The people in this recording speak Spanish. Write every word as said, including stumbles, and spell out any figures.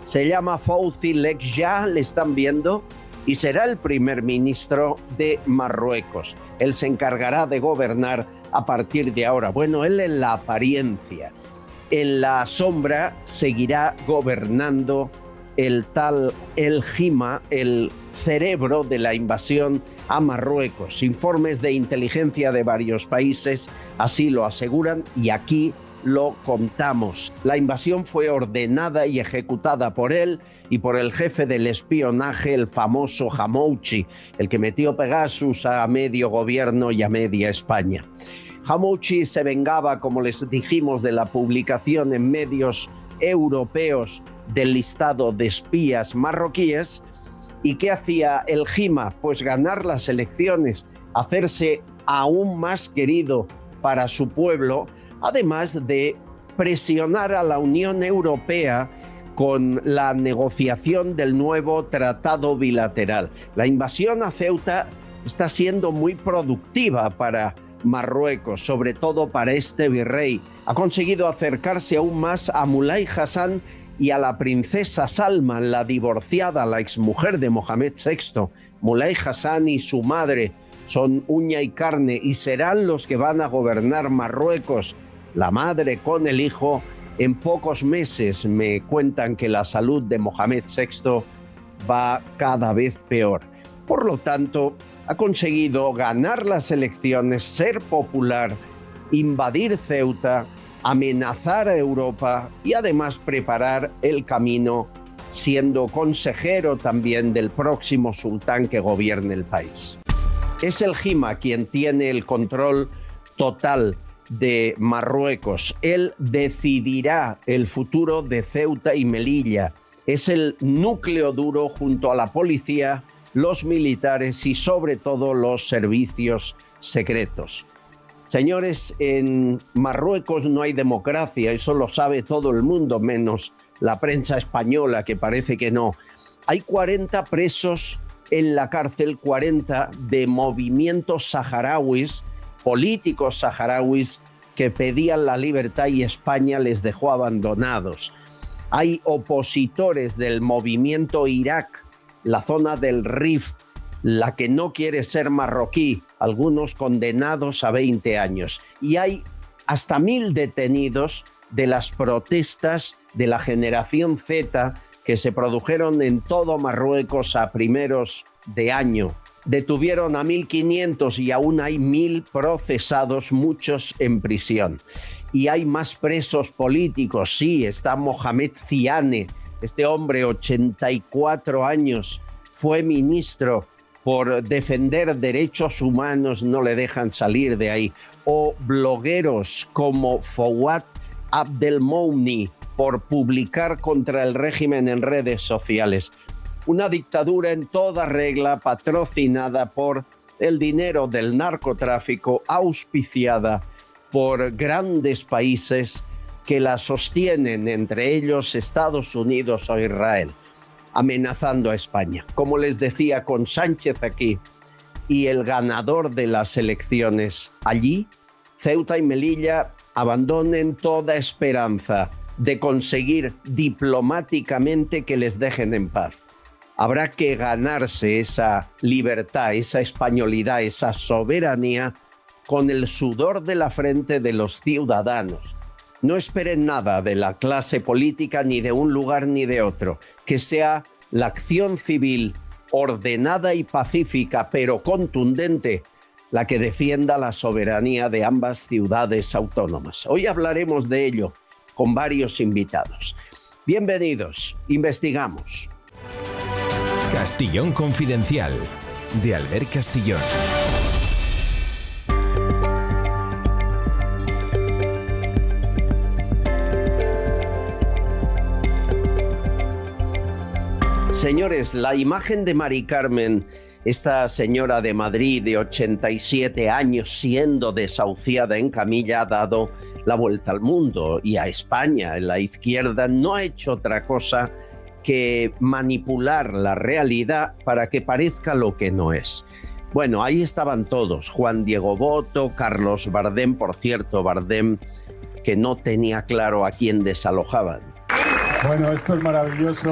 Se llama Fawzi Lekja, le están viendo, y será el primer ministro de Marruecos. Él se encargará de gobernar a partir de ahora. Bueno, él en la apariencia. En la sombra seguirá gobernando el tal El Hima, el cerebro de la invasión a Marruecos. Informes de inteligencia de varios países así lo aseguran y aquí lo contamos. La invasión fue ordenada y ejecutada por él y por el jefe del espionaje, el famoso Hamouchi, el que metió Pegasus a medio gobierno y a media España. Hamouchi se vengaba, como les dijimos, de la publicación en medios europeos del listado de espías marroquíes. ¿Y qué hacía el Hima? Pues ganar las elecciones, hacerse aún más querido para su pueblo, además de presionar a la Unión Europea con la negociación del nuevo tratado bilateral. La invasión a Ceuta está siendo muy productiva para Marruecos, sobre todo para este virrey. Ha conseguido acercarse aún más a Mulay Hassan y a la princesa Salman, la divorciada, la exmujer de Mohamed sexto. Mulay Hassan y su madre son uña y carne y serán los que van a gobernar Marruecos. La madre con el hijo. En pocos meses me cuentan que la salud de Mohamed sexto va cada vez peor. Por lo tanto, ha conseguido ganar las elecciones, ser popular, invadir Ceuta, amenazar a Europa y además preparar el camino, siendo consejero también del próximo sultán que gobierne el país. Es el Hima quien tiene el control total de Marruecos. Él decidirá el futuro de Ceuta y Melilla. Es el núcleo duro junto a la policía, los militares y sobre todo los servicios secretos. Señores, en Marruecos no hay democracia, eso lo sabe todo el mundo, menos la prensa española, que parece que no. Hay cuarenta presos en la cárcel, cuarenta de movimientos saharauis, políticos saharauis que pedían la libertad y España les dejó abandonados. Hay opositores del movimiento Irak, la zona del Rif, la que no quiere ser marroquí, algunos condenados a veinte años. Y hay hasta mil detenidos de las protestas de la generación Z que se produjeron en todo Marruecos a primeros de año. Detuvieron a mil quinientos y aún hay mil procesados, muchos en prisión. Y hay más presos políticos, sí, está Mohamed Ziane, este hombre, ochenta y cuatro años, fue ministro por defender derechos humanos, no le dejan salir de ahí. O blogueros como Fouad Abdelmouni por publicar contra el régimen en redes sociales. Una dictadura en toda regla, patrocinada por el dinero del narcotráfico, auspiciada por grandes países que la sostienen, entre ellos Estados Unidos o Israel, amenazando a España. Como les decía, con Sánchez aquí y el ganador de las elecciones allí, Ceuta y Melilla abandonen toda esperanza de conseguir diplomáticamente que les dejen en paz. Habrá que ganarse esa libertad, esa españolidad, esa soberanía con el sudor de la frente de los ciudadanos. No esperen nada de la clase política, ni de un lugar ni de otro. Que sea la acción civil ordenada y pacífica, pero contundente, la que defienda la soberanía de ambas ciudades autónomas. Hoy hablaremos de ello con varios invitados. Bienvenidos, investigamos. Castillón Confidencial, de Albert Castillón. Señores, la imagen de Mari Carmen, esta señora de Madrid de ochenta y siete años siendo desahuciada en camilla, ha dado la vuelta al mundo y a España. La izquierda no ha hecho otra cosa que manipular la realidad para que parezca lo que no es. Bueno, ahí estaban todos, Juan Diego Boto, Carlos Bardem, por cierto, Bardem que no tenía claro a quién desalojaban. Bueno, esto es maravilloso.